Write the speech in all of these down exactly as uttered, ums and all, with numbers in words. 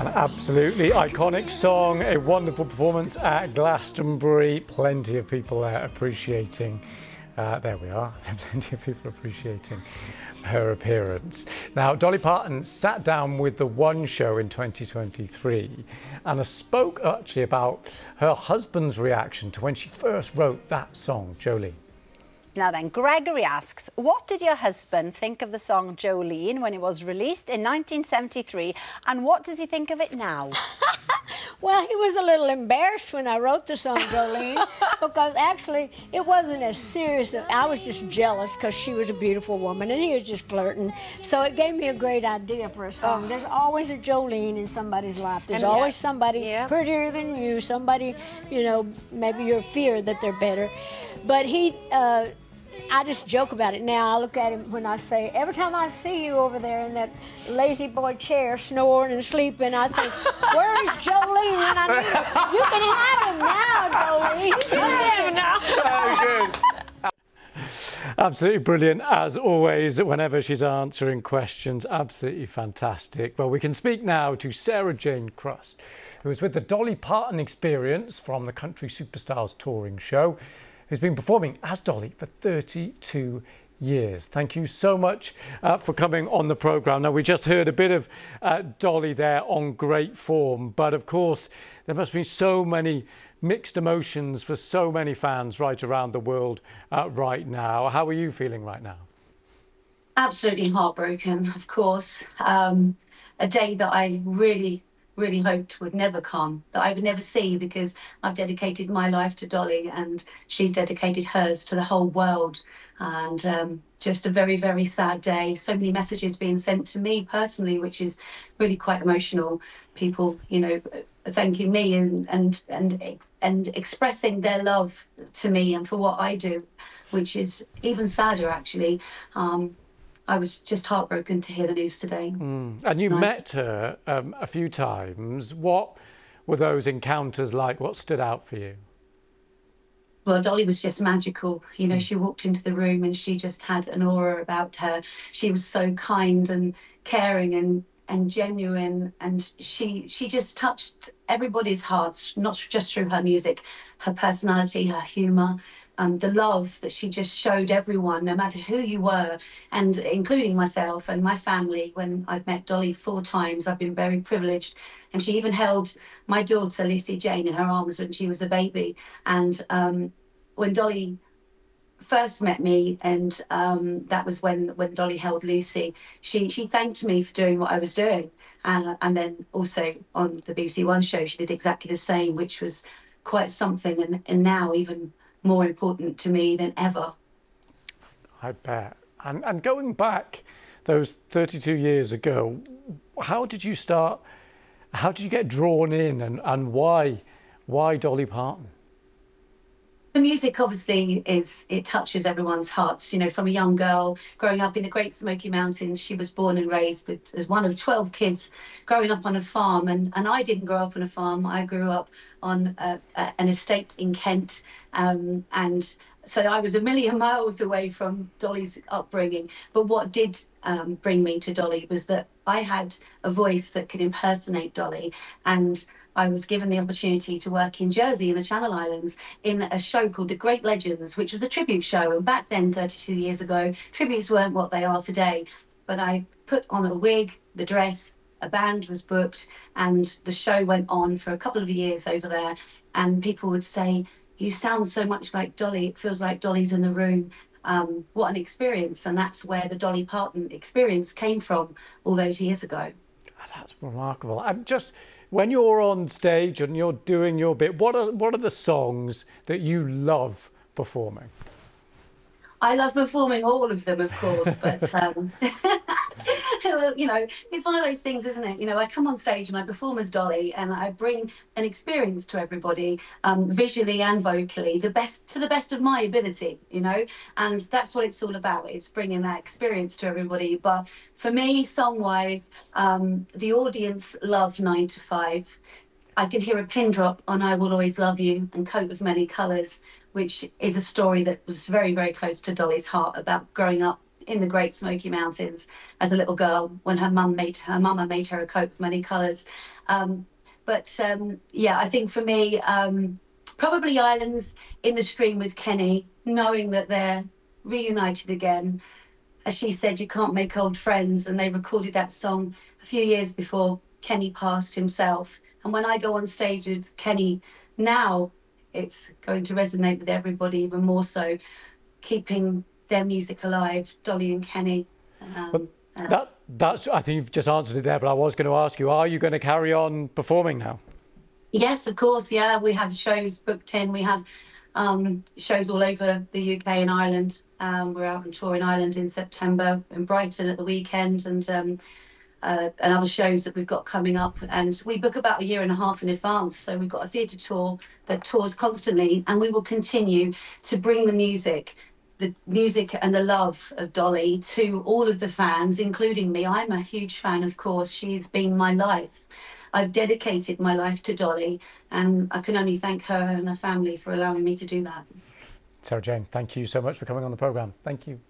An absolutely iconic song, a wonderful performance at Glastonbury. Plenty of people there appreciating, uh, there we are, plenty of people appreciating her appearance. Now, Dolly Parton sat down with The One Show in twenty twenty-three and spoke actually about her husband's reaction to when she first wrote that song, Jolene. Now then, Gregory asks, what did your husband think of the song Jolene when it was released in nineteen seventy-three, and what does he think of it now? Well, he was a little embarrassed when I wrote the song Jolene because actually it wasn't as serious. I was just jealous because she was a beautiful woman and he was just flirting. So it gave me a great idea for a song. Oh. There's always a Jolene in somebody's life. There's and always yeah. somebody yeah. prettier than you, somebody, you know, maybe you fear that they're better. But he... Uh, I just joke about it now. I look at him when I say, every time I see you over there in that lazy boy chair snoring and sleeping, I think, where's Jolene? And I mean, you can have him now, Jolene. You can have him now. So good. Absolutely brilliant, as always, whenever she's answering questions. Absolutely fantastic. Well, we can speak now to Sarah Jane Crust, who is with the Dolly Parton Experience from the Country Superstars touring show, who's been performing as Dolly for thirty-two years. Thank you so much uh, for coming on the programme. Now, we just heard a bit of uh, Dolly there on great form, but of course, there must be so many mixed emotions for so many fans right around the world uh, right now. How are you feeling right now? Absolutely heartbroken, of course. Um, a day that I really really hoped would never come, that I would never see, because I've dedicated my life to Dolly and she's dedicated hers to the whole world. And um, just a very, very sad day. So many messages being sent to me personally, which is really quite emotional. People, you know, thanking me and and and and expressing their love to me and for what I do, which is even sadder, actually. Um, I was just heartbroken to hear the news today. Mm. And you nice. met her um, a few times. What were those encounters like? What stood out for you? Well, Dolly was just magical. You know, mm. she walked into the room and she just had an aura about her. She was so kind and caring and and genuine, and she she just touched everybody's hearts, not just through her music, her personality, her humour. Um, the love that she just showed everyone, no matter who you were, and including myself and my family. When I've met Dolly four times, I've been very privileged. And she even held my daughter, Lucy Jane, in her arms when she was a baby. And um, when Dolly first met me, and um, that was when, when Dolly held Lucy, she, she thanked me for doing what I was doing. Uh, and then also on the B B C One show, she did exactly the same, which was quite something. And, and now even more important to me than ever. I bet. And, and going back those thirty-two years ago, how did you start, how did you get drawn in, and, and why, why Dolly Parton? The music obviously is, it touches everyone's hearts. You know, from a young girl growing up in the Great Smoky Mountains, she was born and raised as one of twelve kids growing up on a farm. And, and I didn't grow up on a farm. I grew up on a, a, an estate in Kent. Um, and so I was a million miles away from Dolly's upbringing. But what did um, bring me to Dolly was that I had a voice that could impersonate Dolly. And I was given the opportunity to work in Jersey in the Channel Islands in a show called The Great Legends, which was a tribute show. And back then, thirty-two years ago, tributes weren't what they are today. But I put on a wig, the dress, a band was booked, and the show went on for a couple of years over there. And people would say, you sound so much like Dolly. It feels like Dolly's in the room. Um, what an experience. And that's where the Dolly Parton experience came from all those years ago. That's remarkable. And just when you're on stage and you're doing your bit, what are what are the songs that you love performing? I love performing all of them, of course, but um, you know, it's one of those things, isn't it? You know, I come on stage and I perform as Dolly, and I bring an experience to everybody, um, visually and vocally, the best to the best of my ability, you know, and that's what it's all about. It's bringing that experience to everybody. But for me, song-wise, um, the audience love Nine to Five. I can hear a pin drop on I Will Always Love You and Coat of Many Colours, which is a story that was very, very close to Dolly's heart about growing up in the Great Smoky Mountains as a little girl when her mum made her mama made her a coat of many colours. Um, but um, yeah, I think for me, um, probably Islands in the Stream with Kenny, knowing that they're reunited again. As she said, you can't make old friends, and they recorded that song a few years before Kenny passed himself. And when I go on stage with Kenny now, it's going to resonate with everybody even more so, keeping their music alive, Dolly and Kenny. Um, well, uh, that, that's, I think you've just answered it there, but I was going to ask you, are you going to carry on performing now? Yes, of course, yeah. We have shows booked in. We have um, shows all over the U K and Ireland. Um, we're out on tour in Ireland in September, in Brighton at the weekend, and um, uh, and other shows that we've got coming up. And we book about a year and a half in advance. So we've got a theatre tour that tours constantly, and we will continue to bring the music, the music and the love of Dolly to all of the fans, including me. I'm a huge fan, of course. She's been my life. I've dedicated my life to Dolly, and I can only thank her and her family for allowing me to do that. Sarah Jane, thank you so much for coming on the programme. Thank you.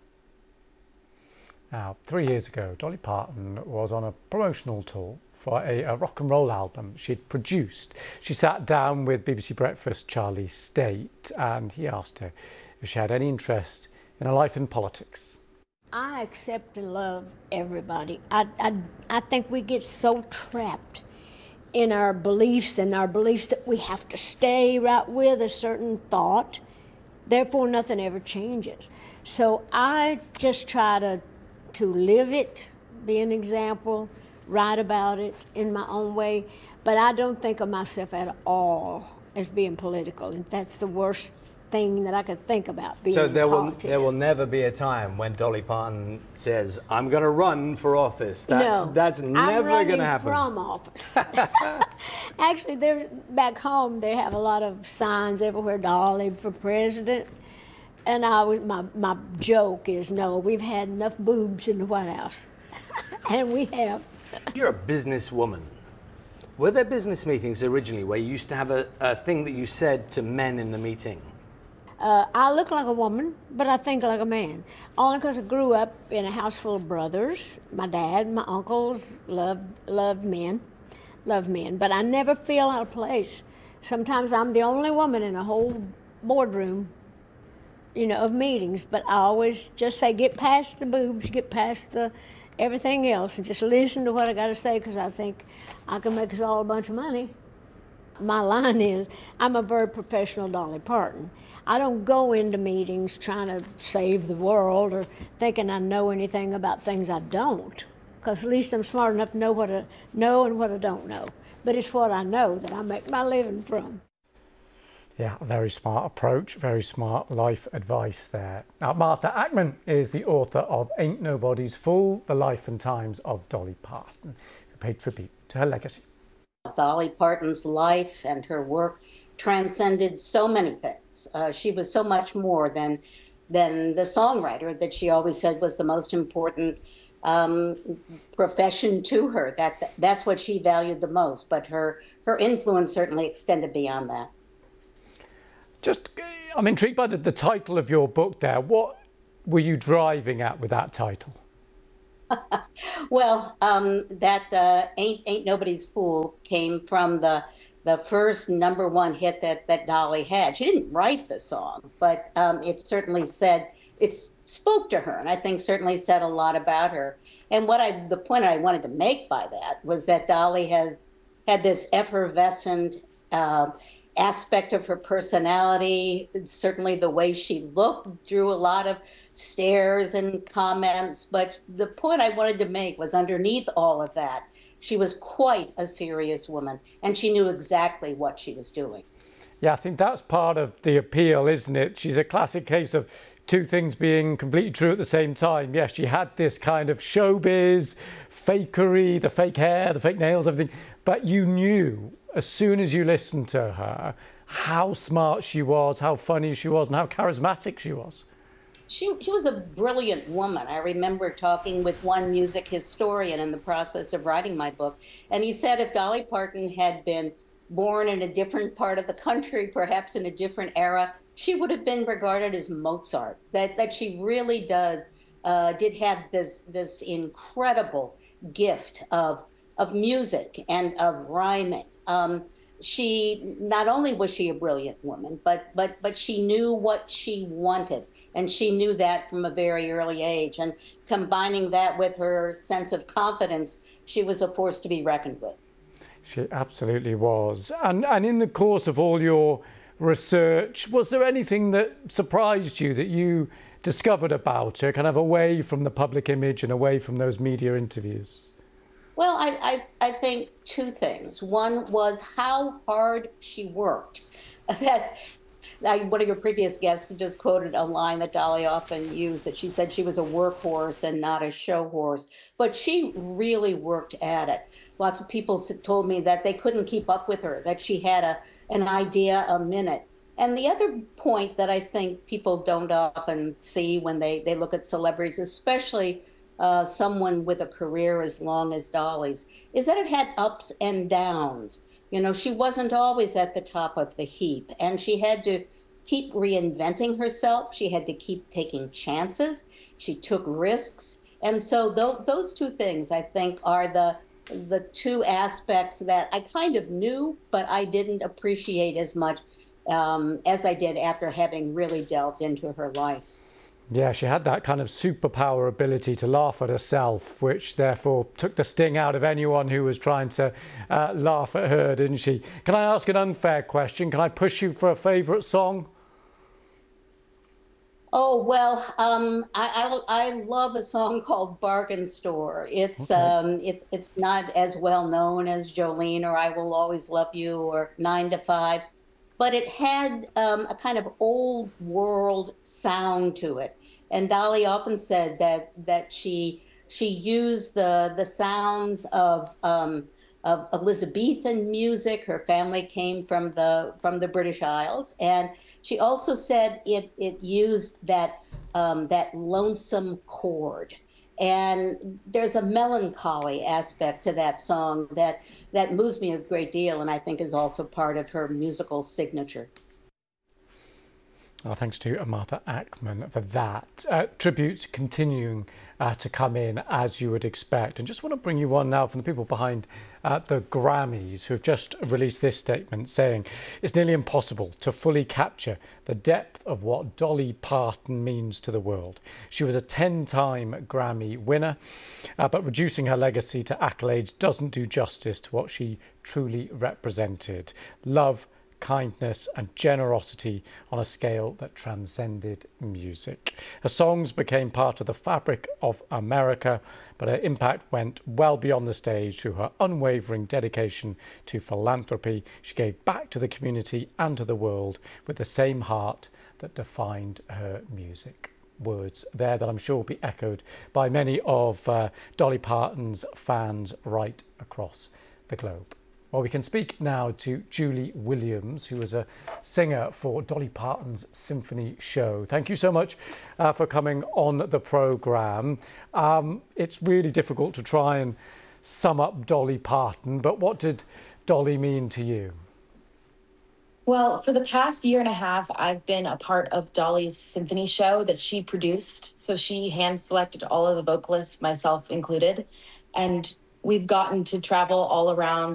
Now, three years ago, Dolly Parton was on a promotional tour for a, a rock and roll album she'd produced. She sat down with B B C Breakfast Charlie State, and he asked her if she had any interest in a life in politics. I accept and love everybody. I, I, I think we get so trapped in our beliefs and our beliefs that we have to stay right with a certain thought. Therefore, nothing ever changes. So I just try to, to live it, be an example, write about it in my own way. But I don't think of myself at all as being political. And that's the worst thing that I could think about, being so there in will politics. there will never be a time when Dolly Parton says, I'm going to run for office. That's no, that's never going to happen. I'm running from office. Actually, there's back home they have a lot of signs everywhere, Dolly for president. And I was my my joke is, no, we've had enough boobs in the White House. And we have. You're a businesswoman. Were there business meetings originally where you used to have a, a thing that you said to men in the meeting? Uh, I look like a woman, but I think like a man. Only because I grew up in a house full of brothers. My dad, my uncles loved, loved men, loved men. But I never feel out of place. Sometimes I'm the only woman in a whole boardroom, you know, of meetings. But I always just say, get past the boobs, get past the everything else, and just listen to what I got to say, because I think I can make us all a bunch of money. My line is, I'm a very professional Dolly Parton. I don't go into meetings trying to save the world or thinking I know anything about things I don't, because at least I'm smart enough to know what I know and what I don't know. But it's what I know that I make my living from. Yeah, a very smart approach, very smart life advice there. Now, Martha Ackman is the author of Ain't Nobody's Fool, The Life and Times of Dolly Parton, who paid tribute to her legacy. Dolly Parton's life and her work transcended so many things. Uh, she was so much more than than the songwriter that she always said was the most important um, profession to her. That that's what she valued the most. But her her influence certainly extended beyond that. Just, I'm intrigued by the, the title of your book there. What were you driving at with that title? Well, um, that uh, Ain't Ain't Nobody's Fool came from the the first number one hit that, that Dolly had. She didn't write the song, but um, it certainly said, it spoke to her, and I think certainly said a lot about her. And what I, the point I wanted to make by that was that Dolly has had this effervescent uh, aspect of her personality. Certainly the way she looked drew a lot of stares and comments, but the point I wanted to make was underneath all of that, she was quite a serious woman, and she knew exactly what she was doing. Yeah, I think that's part of the appeal, isn't it? She's a classic case of two things being completely true at the same time. Yes, she had this kind of showbiz, fakery, the fake hair, the fake nails, everything, but you knew as soon as you listened to her how smart she was, how funny she was, and how charismatic she was. She, she was a brilliant woman. I remember talking with one music historian in the process of writing my book, and he said if Dolly Parton had been born in a different part of the country, perhaps in a different era, she would have been regarded as Mozart, that, that she really does uh, did have this this incredible gift of of music and of rhyming. Um, she not only was she a brilliant woman, but but but she knew what she wanted, and she knew that from a very early age. And combining that with her sense of confidence, she was a force to be reckoned with. She absolutely was. And and in the course of all your research, was there anything that surprised you that you discovered about her, kind of away from the public image and away from those media interviews? Well, I, I, I think two things. One was how hard she worked. That I, one of your previous guests just quoted a line that Dolly often used, that she said she was a workhorse and not a show horse. But she really worked at it. Lots of people told me that they couldn't keep up with her, that she had a an idea a minute. And the other point that I think people don't often see when they, they look at celebrities, especially uh, someone with a career as long as Dolly's, is that it had ups and downs. You know, she wasn't always at the top of the heap, and she had to keep reinventing herself. She had to keep taking chances. She took risks. And so th- those two things, I think, are the the two aspects that I kind of knew, but I didn't appreciate as much um, as I did after having really delved into her life. Yeah, she had that kind of superpower ability to laugh at herself, which therefore took the sting out of anyone who was trying to uh, laugh at her, didn't she? Can I ask an unfair question? Can I push you for a favourite song? Oh, well, um, I, I, I love a song called Bargain Store. It's, Okay. um, it's, it's not as well known as Jolene or I Will Always Love You or Nine to Five, but it had um, a kind of old world sound to it. And Dolly often said that that she she used the the sounds of um, of Elizabethan music. Her family came from the from the British Isles, and she also said it it used that um, that lonesome chord. And there's a melancholy aspect to that song that that moves me a great deal, and I think is also part of her musical signature. Well, thanks to Martha Ackman for that. Uh, tributes continuing uh, to come in as you would expect. And just want to bring you one now from the people behind uh, the Grammys, who have just released this statement saying it's nearly impossible to fully capture the depth of what Dolly Parton means to the world. She was a ten-time Grammy winner, uh, but reducing her legacy to accolades doesn't do justice to what she truly represented. Love, kindness and generosity on a scale that transcended music. Her songs became part of the fabric of America, but her impact went well beyond the stage through her unwavering dedication to philanthropy. She gave back to the community and to the world with the same heart that defined her music. Words there that I'm sure will be echoed by many of uh, Dolly Parton's fans right across the globe. Well, we can speak now to Julie Williams, who is a singer for Dolly Parton's Symphony Show. Thank you so much uh, for coming on the programme. Um, it's really difficult to try and sum up Dolly Parton, but what did Dolly mean to you? Well, for the past year and a half, I've been a part of Dolly's Symphony Show that she produced. So she hand-selected all of the vocalists, myself included, and we've gotten to travel all around